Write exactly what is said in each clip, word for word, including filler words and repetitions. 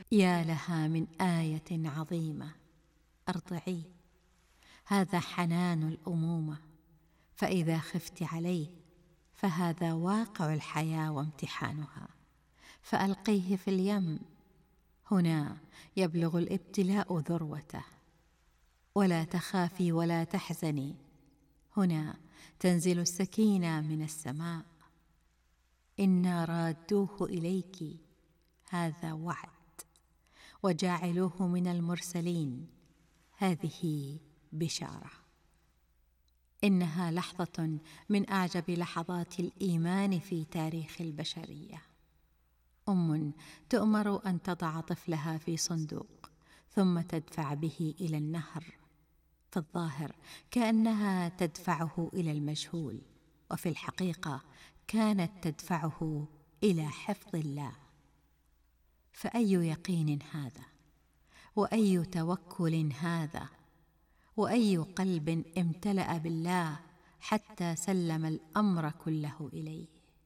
يا لها من آية عظيمة ارضعيه، هذا حنان الأمومة، فإذا خفت عليه فهذا واقع الحياة وامتحانها، فألقيه في اليم، هنا يبلغ الابتلاء ذروته، ولا تخافي ولا تحزني، هنا تنزل السكينة من السماء، إنا رادوه إليك، هذا وعد، وجاعلوه من المرسلين، هذه بشارة. إنها لحظة من أعجب لحظات الإيمان في تاريخ البشرية. أم تؤمر أن تضع طفلها في صندوق ثم تدفع به إلى النهر، في الظاهر كأنها تدفعه إلى المجهول، وفي الحقيقة كانت تدفعه إلى حفظ الله. فأي يقين هذا، وأي توكل هذا، وأي قلب امتلأ بالله حتى سلم الأمر كله إليه.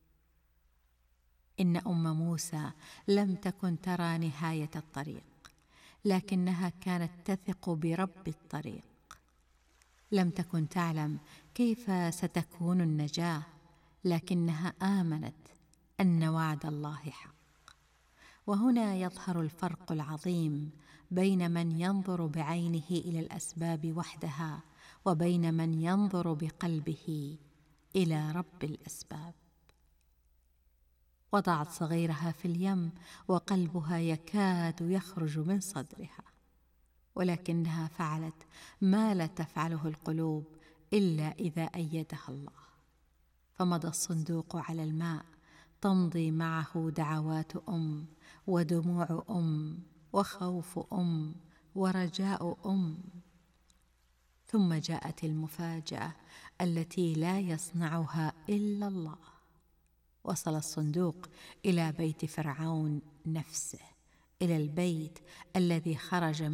إن أم موسى لم تكن ترى نهاية الطريق، لكنها كانت تثق برب الطريق. لم تكن تعلم كيف ستكون النجاة، لكنها آمنت أن وعد الله حق. وهنا يظهر الفرق العظيم بين من ينظر بعينه إلى الأسباب وحدها، وبين من ينظر بقلبه إلى رب الأسباب. وضعت صغيرها في اليم وقلبها يكاد يخرج من صدرها، ولكنها فعلت ما لا تفعله القلوب إلا إذا أيدها الله. فمضى الصندوق على الماء، تمضي معه دعوات أم، ودموع أم، وخوف أم، ورجاء أم. ثم جاءت المفاجأة التي لا يصنعها إلا الله. وصل الصندوق إلى بيت فرعون نفسه، إلى البيت الذي خرج